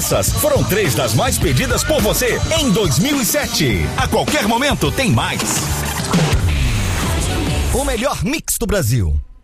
Essas foram 3 das mais pedidas por você em 2007. A qualquer momento tem mais. O melhor mix do Brasil.